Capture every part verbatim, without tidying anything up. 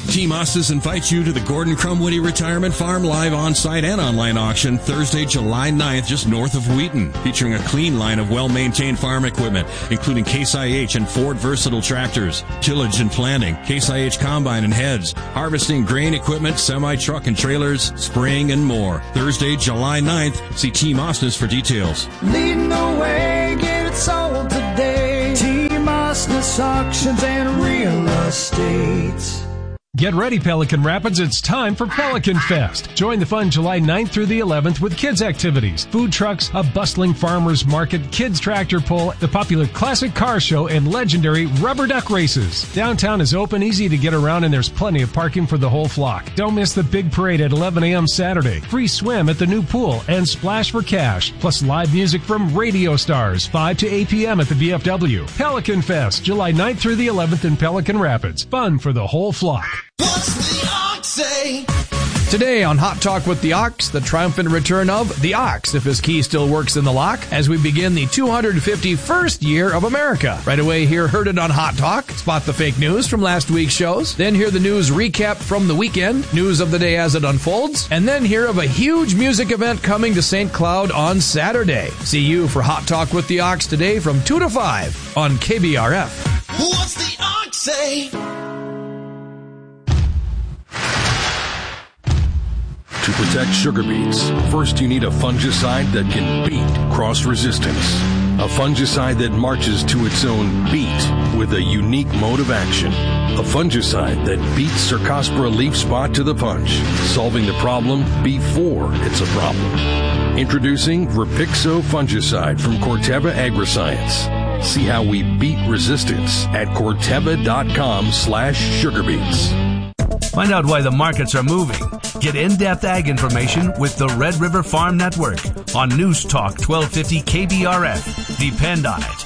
Team Ostis invites you to the Gordon Crumwoody Retirement Farm live on-site and online auction Thursday, July ninth, just north of Wheaton, featuring a clean line of well-maintained farm equipment, including Case I H and Ford versatile tractors, tillage and planting, Case I H combine and heads, harvesting grain equipment, semi-truck and trailers, spraying, and more. Thursday, July ninth. See Team Ostis for details. Leading the way, get it sold today. Team Ostis Auctions and Real Estate. Get ready, Pelican Rapids. It's time for Pelican Fest. Join the fun July ninth through the eleventh with kids' activities, food trucks, a bustling farmers market, kids' tractor pull, the popular classic car show, and legendary rubber duck races. Downtown is open, easy to get around, and there's plenty of parking for the whole flock. Don't miss the big parade at eleven a.m. Saturday. Free swim at the new pool and splash for cash. Plus live music from radio stars, five to eight p.m. at the V F W. Pelican Fest, July ninth through the eleventh in Pelican Rapids. Fun for the whole flock. What's the Ox say? Today on Hot Talk with the Ox, the triumphant return of the Ox, if his key still works in the lock, as we begin the two hundred fifty-first year of America. Right away, hear Heard It on Hot Talk, spot the fake news from last week's shows, then hear the news recap from the weekend, news of the day as it unfolds, and then hear of a huge music event coming to Saint Cloud on Saturday. See you for Hot Talk with the Ox today from two to five on K B R F. What's the Ox say? To protect sugar beets, first you need a fungicide that can beat cross resistance. A fungicide that marches to its own beat with a unique mode of action. A fungicide that beats Cercospora leaf spot to the punch, solving the problem before it's a problem. Introducing Repixo fungicide from Corteva Agriscience. See how we beat resistance at Corteva.com slash sugarbeets. Find out why the markets are moving. Get in-depth ag information with the Red River Farm Network on News Talk twelve fifty K B R F. Depend on it.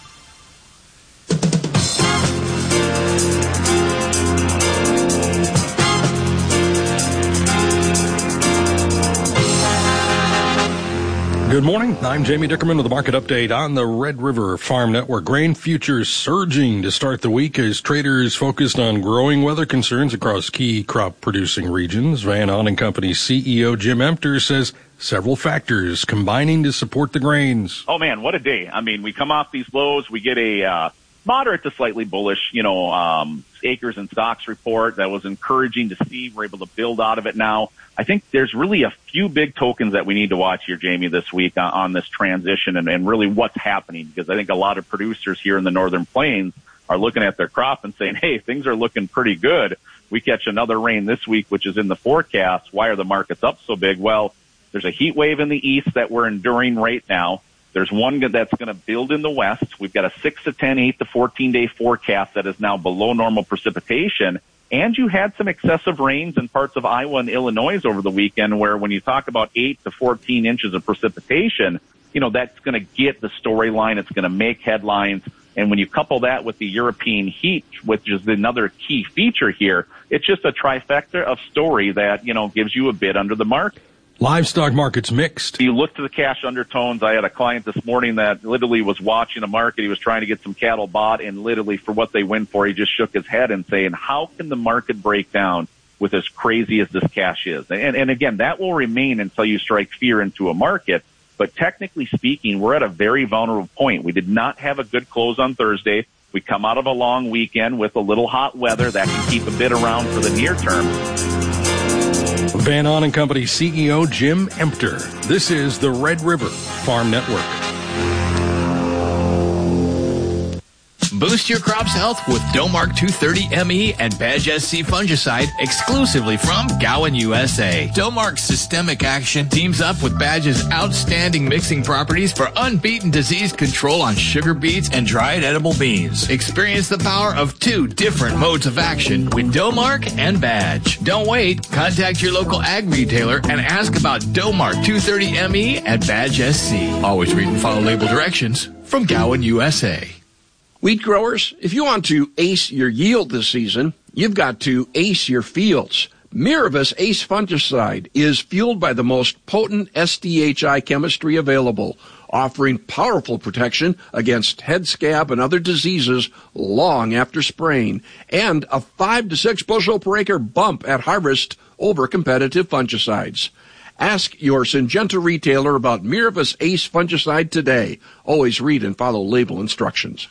Good morning. I'm Jamie Dickerman with the market update on the Red River Farm Network. Grain futures surging to start the week as traders focused on growing weather concerns across key crop producing regions. Van Ahn and Company C E O Jim Emter says several factors combining to support the grains. Oh man, what a day. I mean, we come off these lows, we get a uh, moderate to slightly bullish, you know, um, acres and stocks report that was encouraging to see. We're able to build out of it now. I think there's really a few big tokens that we need to watch here, Jamie, this week on, on this transition and, and really what's happening, because I think a lot of producers here in the Northern Plains are looking at their crop and saying, hey, things are looking pretty good. We catch another rain this week, which is in the forecast. Why are the markets up so big? Well, there's a heat wave in the east that we're enduring right now. There's one that's going to build in the west. We've got a six to ten, eight to fourteen day forecast that is now below normal precipitation. And you had some excessive rains in parts of Iowa and Illinois over the weekend where when you talk about eight to fourteen inches of precipitation, you know, that's going to get the storyline. It's going to make headlines. And when you couple that with the European heat, which is another key feature here, it's just a trifecta of story that, you know, gives you a bid under the market. Livestock market's mixed. You look to the cash undertones. I had a client this morning that literally was watching a market. He was trying to get some cattle bought, and literally for what they went for, he just shook his head and saying, how can the market break down with as crazy as this cash is? And, and again, that will remain until you strike fear into a market. But technically speaking, we're at a very vulnerable point. We did not have a good close on Thursday. We come out of a long weekend with a little hot weather that can keep a bid around for the near term. Van Ahn and Company C E O Jim Emter. This is the Red River Farm Network. Boost your crop's health with Domark two thirty M E and Badge S C fungicide exclusively from Gowan, U S A. Domark's systemic action teams up with Badge's outstanding mixing properties for unbeaten disease control on sugar beets and dried edible beans. Experience the power of two different modes of action with Domark and Badge. Don't wait. Contact your local ag retailer and ask about Domark two thirty M E and Badge S C. Always read and follow label directions from Gowan, U S A. Wheat growers, if you want to ace your yield this season, you've got to ace your fields. Miravis Ace fungicide is fueled by the most potent S D H I chemistry available. offering powerful protection against head scab and other diseases long after spraying, and a five to six bushel per acre bump at harvest over competitive fungicides. Ask your Syngenta retailer about Miravis Ace fungicide today. Always read and follow label instructions.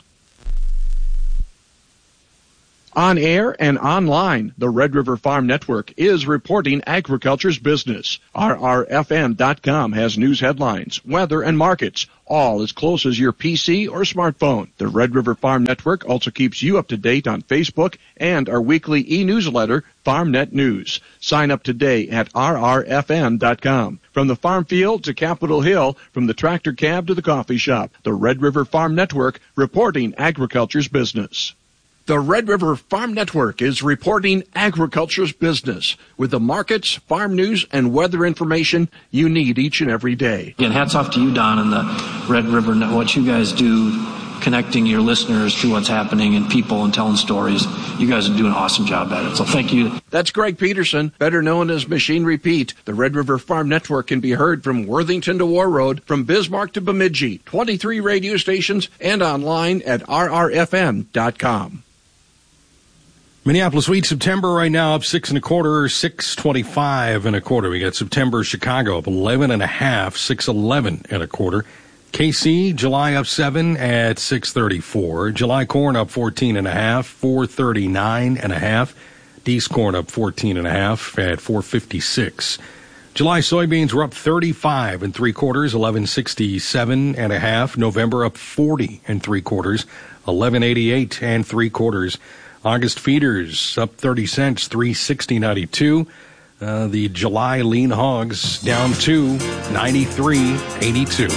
On air and online, the Red River Farm Network is reporting agriculture's business. R R F N dot com has news headlines, weather, and markets, all as close as your P C or smartphone. The Red River Farm Network also keeps you up to date on Facebook and our weekly e-newsletter, FarmNet News. Sign up today at R R F N dot com. From the farm field to Capitol Hill, from the tractor cab to the coffee shop, the Red River Farm Network reporting agriculture's business. The Red River Farm Network is reporting agriculture's business with the markets, farm news, and weather information you need each and every day. Again, hats off to you, Don, and the Red River Network. What you guys do, connecting your listeners to what's happening and people and telling stories. You guys are doing an awesome job at it, so thank you. That's Greg Peterson, better known as Machine Repeat. The Red River Farm Network can be heard from Worthington to War Road, from Bismarck to Bemidji, twenty-three radio stations, and online at R R F N dot com. Minneapolis wheat September right now up six and a quarter, six twenty-five and a quarter. We got September Chicago up eleven and a half, six eleven and a quarter. K C July up seven at six thirty-four. July corn up fourteen and a half, four thirty-nine and a half. Dees corn up fourteen and a half at four fifty-six. July soybeans were up thirty-five and three quarters, eleven sixty-seven and a half. November up forty and three quarters, eleven eighty-eight and three quarters. August feeders up thirty cents, three sixty ninety-two. Uh, the July lean hogs down to ninety-three eighty-two.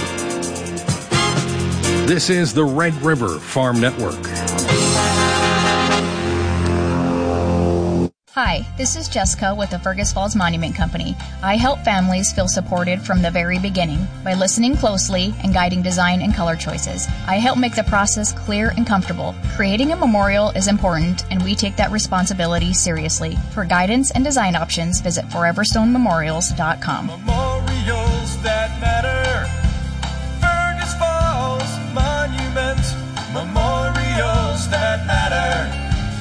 This is the Red River Farm Network. Hi, this is Jessica with the Fergus Falls Monument Company. I help families feel supported from the very beginning by listening closely and guiding design and color choices. I help make the process clear and comfortable. Creating a memorial is important, and we take that responsibility seriously. For guidance and design options, visit forever stone memorials dot com. Memorials that matter. Fergus Falls Monument. Memorials that matter.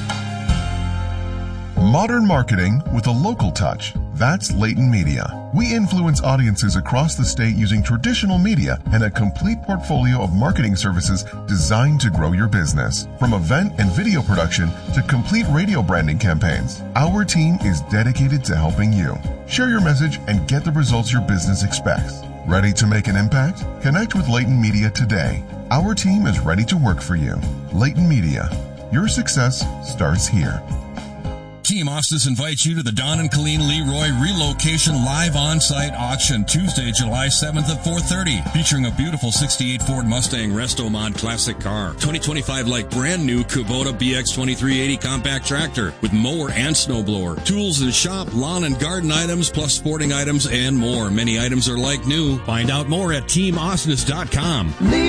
Modern marketing with a local touch. That's Layton Media. We influence audiences across the state using traditional media and a complete portfolio of marketing services designed to grow your business. From event and video production to complete radio branding campaigns, our team is dedicated to helping you. Share your message and get the results your business expects. Ready to make an impact? Connect with Layton Media today. Our team is ready to work for you. Layton Media. Your success starts here. Team Ostis invites you to the Don and Colleen Leroy Relocation Live On-Site Auction Tuesday, July seventh at four thirty, featuring a beautiful sixty-eight Ford Mustang Resto Mod classic car, twenty twenty-five like brand new Kubota B X twenty-three eighty compact tractor with mower and snowblower, tools and shop, lawn and garden items, plus sporting items and more. Many items are like new. Find out more at team ostis dot com.